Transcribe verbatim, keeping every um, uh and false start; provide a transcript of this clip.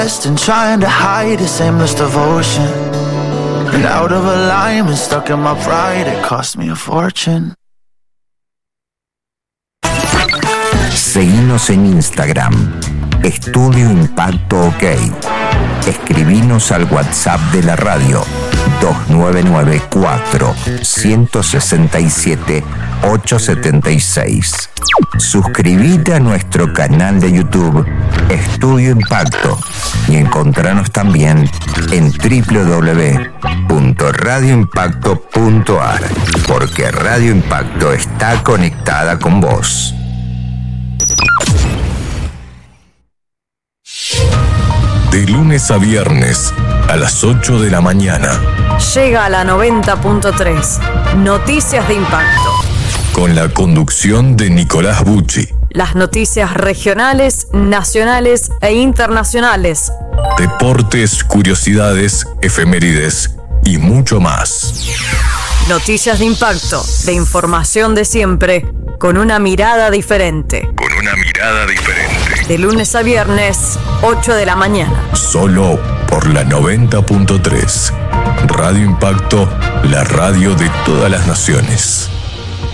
And trying to hide this aimless devotion. And out of alignment, stuck in my pride, it cost me a fortune. Seguinos en Instagram, Estudio Impacto OK. Escribinos al WhatsApp de la radio dos nueve nueve cuatro, uno seis siete, ocho siete seis. Suscríbete a nuestro canal de YouTube Estudio Impacto y encontranos también en doble u doble u doble u punto radio impacto punto a r, porque Radio Impacto está conectada con vos. De lunes a viernes a las ocho de la mañana. Llega a la noventa punto tres. Noticias de Impacto. Con la conducción de Nicolás Bucci. Las noticias regionales, nacionales e internacionales. Deportes, curiosidades, efemérides y mucho más. Noticias de Impacto, de información de siempre, con una mirada diferente. Con una mirada diferente. De lunes a viernes, ocho de la mañana. Solo por la noventa punto tres. Radio Impacto, la radio de todas las naciones.